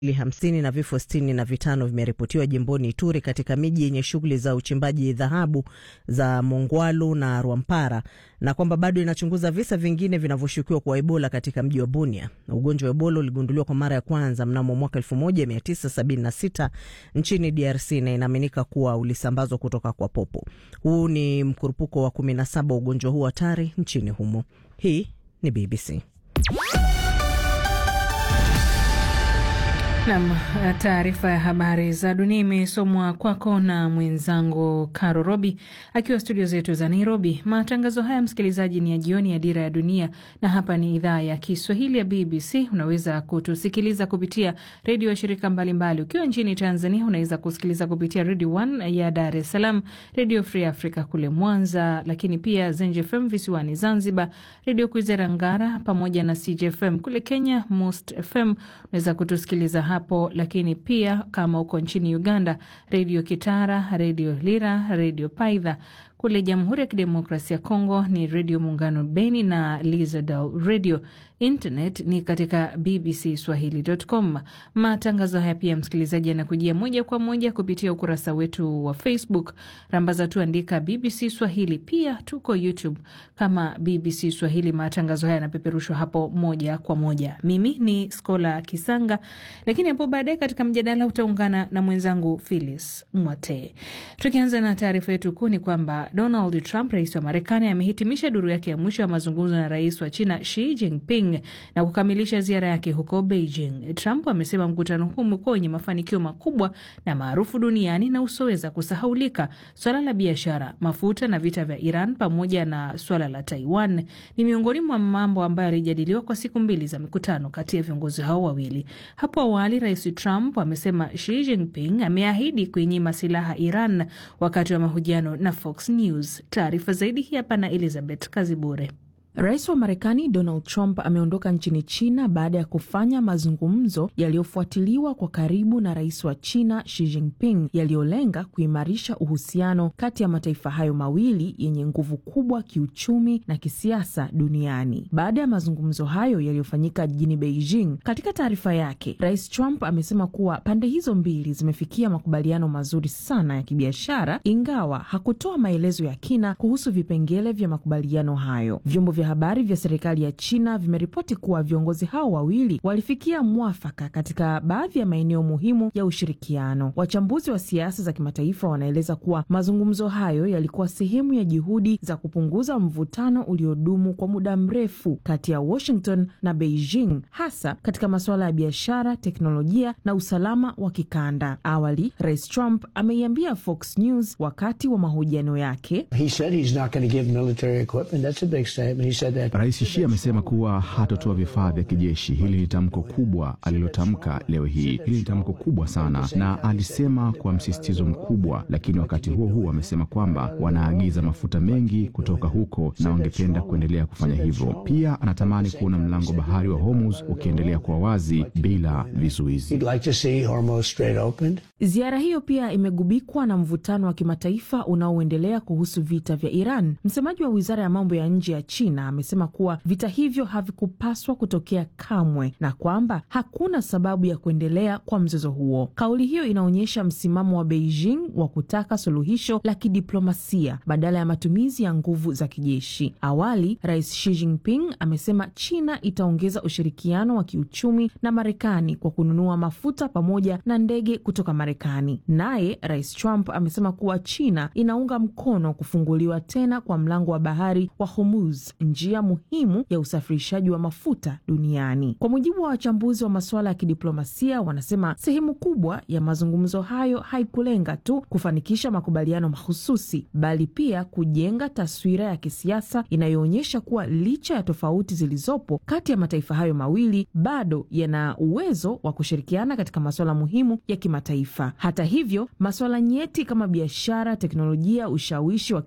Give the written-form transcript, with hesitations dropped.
50 na vifo 65 vimeripotiwa jimboni Ituri katika miji yenye shughuli za uchimbaji dhahabu za Mongwalu na Rwampara, na kwamba bado inachunguza visa vingine vinavyoshukiwa kwa Ebola katika mji wa Bunia. Ugonjwa wa Ebola uligunduliwa kwa mara ya kwanza mnamo mwaka 1976 nchini DRC na inaaminika kuwa ulisambazwa kutoka kwa popo. Huu ni mkurupuko wa 17 ugonjwa huu hatari nchini humo. Hii ni BBC. Naam, taarifa ya habari za dunia imesomwa kwako na mwenzangu Caro Robi akiwa studio zetu za Nairobi. Matangazo haya msikilizaji ni ya jioni ya Dira ya Dunia, na hapa ni idhaa ya Kiswahili ya BBC. Unaweza kutusikiliza kupitia redio ya shirika mbalimbali. Ukiwa nchini Tanzania unaweza kusikiliza kupitia Radio 1 ya Dar es Salaam, Radio Free Africa kule Mwanza, lakini pia Zenj FM visiwani Zanzibar, Radio Kwizera Ngara pamoja na CJFM kule Kenya, Most FM unaweza kutusikiliza hapo, lakini pia kama uko nchini Uganda, Radio Kitara, Radio Lira, Radio Paidha. Kule Jamhuri ya Kidemokrasia ya Kongo ni Radio Muungano Beni na Lizadal Radio. Internet ni katika bbcswahili.com. Matangazo haya pia msikilizaji yanakujia moja kwa moja kupitia ukurasa wetu wa Facebook. Rambaza tu andika BBC Swahili. Pia tuko YouTube kama BBC Swahili. Matangazo haya yanapeperushwa hapo moja kwa moja. Mimi ni Skola Kisanga, lakini hapo baadaye katika mjadala utaungana na mwenzangu Phyllis Mwate. Tukianza na taarifa yetu kuu ni kwamba Donald Trump, rais wa Marekani, amehitimisha duru yake ya mwisho ya mazungumzo na rais wa China Xi Jinping na kukamilisha ziara yake huko Beijing. Trump amesema mkutano huu umekuwa wenye mafanikio makubwa na maarufu duniani na usoweza kusahaulika. Swala la biashara, mafuta na vita vya Iran pamoja na swala la Taiwan ni miongoni mwa mambo ambayo yalijadiliwa kwa siku mbili za mikutano kati ya viongozi hao wawili. Hapo awali rais Trump amesema Xi Jinping ameahidi kuinyima silaha Iran wakati wa mahojiano na Fox News. Taarifa zaidi hapa na Elizabeth Kazibure. Rais wa Marekani Donald Trump ameondoka nchini China baada ya kufanya mazungumzo yaliyofuatiliwa kwa karibu na rais wa China Xi Jinping, yaliyolenga kuimarisha uhusiano kati ya mataifa hayo mawili yenye nguvu kubwa kiuchumi na kisiasa duniani. Baada ya mazungumzo hayo yaliyofanyika jijini Beijing, katika taarifa yake, Rais Trump amesema kuwa pande hizo mbili zimefikia makubaliano mazuri sana ya kibiashara, ingawa hakutoa maelezo ya kina kuhusu vipengele vya makubaliano hayo. Vyombo vya habari vya serikali ya China vimeripoti kuwa viongozi hao wawili walifikia mwafaka katika baadhi ya maeneo muhimu ya ushirikiano. Wachambuzi wa siasa za kimataifa wanaeleza kuwa mazungumzo hayo yalikuwa sehemu ya juhudi za kupunguza mvutano uliodumu kwa muda mrefu kati ya Washington na Beijing, hasa katika masuala ya biashara, teknolojia na usalama wa kikanda. Awali, Rais Trump ameiambia Fox News wakati wa mahojiano yake, Rais Xi amesema kuwa hatotoa vifaa vya kijeshi. Hili ni tamko kubwa alilotamka leo hii. Hili ni tamko kubwa sana, na alisema kwa msisitizo mkubwa, lakini wakati huo huo amesema kwamba wanaagiza mafuta mengi kutoka huko na wangependa kuendelea kufanya hivyo. Pia anatamani kuona mlango bahari wa Hormuz ukiendelea kuwa wazi bila vizuizi. Ziara hiyo pia imegubikwa na mvutano wa kimataifa unaoendelea kuhusu vita vya Iran. Msemaji wa Wizara ya Mambo ya Nje ya China amesema kuwa vita hivyo havikupaswa kutokea kamwe na kwamba hakuna sababu ya kuendelea kwa mzozo huo. Kauli hiyo inaonyesha msimamo wa Beijing wa kutaka suluhisho la kidiplomasia badala ya matumizi ya nguvu za kijeshi. Awali, Rais Xi Jinping amesema China itaongeza ushirikiano wa kiuchumi na Marekani kwa kununua mafuta pamoja na ndege kutoka Marekani. Naye Rais Trump amesema kuwa China inaunga mkono kufunguliwa tena kwa mlango wa bahari wa Hormuz, njia muhimu ya usafirishaji wa mafuta duniani. Kwa mujibu wa wachambuzi wa masuala ya kidiplomasia, wanasema sehemu kubwa ya mazungumzo hayo haikulenga tu kufanikisha makubaliano mahususi, bali pia kujenga taswira ya kisiasa inayoonyesha kuwa licha ya tofauti zilizopo kati ya mataifa hayo mawili, bado yana uwezo wa kushirikiana katika masuala muhimu ya kimataifa. Hata hivyo, masuala nyeti kama biashara, teknolojia, ushawishi wa